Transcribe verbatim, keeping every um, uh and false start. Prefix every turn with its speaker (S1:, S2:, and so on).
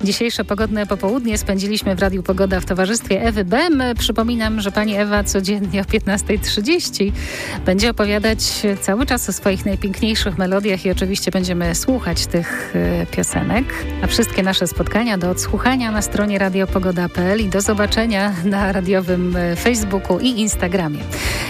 S1: Dzisiejsze pogodne popołudnie spędziliśmy w Radiu Pogoda w towarzystwie Ewy Bem. Przypominam, że pani Ewa codziennie o piętnasta trzydzieści będzie opowiadać cały czas o swoich najpiękniejszych melodiach i oczywiście będziemy słuchać tych piosenek. A wszystkie nasze spotkania do odsłuchania na stronie radiopogoda kropka p l i do zobaczenia na radiowym Facebooku i Instagramie.